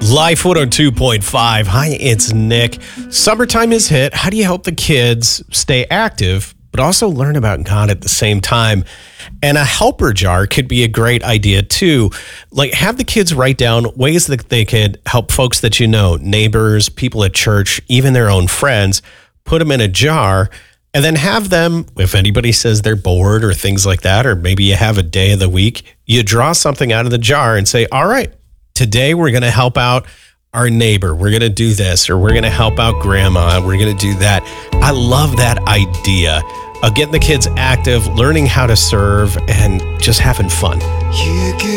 Life 102.5. Hi, it's Nick. Summertime is hit. How do you help the kids stay active, but also learn about God at the same time? And a helper jar could be a great idea too. Like, have the kids write down ways that they could help folks that you know, neighbors, people at church, even their own friends, put them in a jar, and then have them, if anybody says they're bored or things like that, or maybe you have a day of the week, you draw something out of the jar and say, all right, today we're going to help out our neighbor. We're going to do this, or we're going to help out grandma. We're going to do that. I love that idea of getting the kids active, learning how to serve, and just having fun.